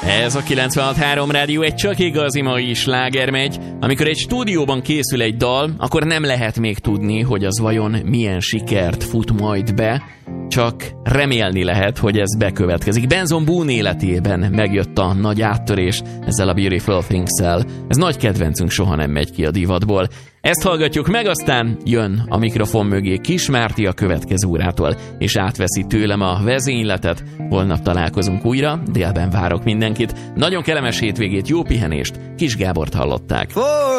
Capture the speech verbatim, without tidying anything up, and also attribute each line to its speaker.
Speaker 1: Ez a kilencvenhat három Rádió egy csak igazi mai sláger megy. Amikor egy stúdióban készül egy dal, akkor nem lehet még tudni, hogy az vajon milyen sikert fut majd be, csak remélni lehet, hogy ez bekövetkezik. Benson Boone életében megjött a nagy áttörés ezzel a Beautiful Things-szel. Ez nagy kedvencünk, soha nem megy ki a divatból. Ezt hallgatjuk meg, aztán jön a mikrofon mögé Kis Márti a következő órától, és átveszi tőlem a vezényletet. Holnap találkozunk újra, délben várok mindenkit. Nagyon kellemes hétvégét, jó pihenést, Kis Gábort hallották.